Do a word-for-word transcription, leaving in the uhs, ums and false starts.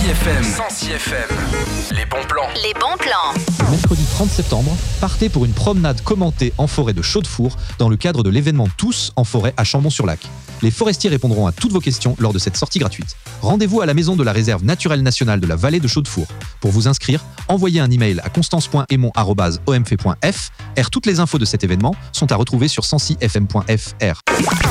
F M. Sancy F M. Les bons plans. Les bons plans. Le mercredi trente septembre, partez pour une promenade commentée en forêt de Chaudefour dans le cadre de l'événement Tous en forêt à Chambon-sur-Lac. Les forestiers répondront à toutes vos questions lors de cette sortie gratuite. Rendez-vous à la maison de la réserve naturelle nationale de la vallée de Chaudefour. Pour vous inscrire, envoyez un email à constance point aymon arobase o m f point f r. Toutes les infos de cet événement sont à retrouver sur sancy f m point f r.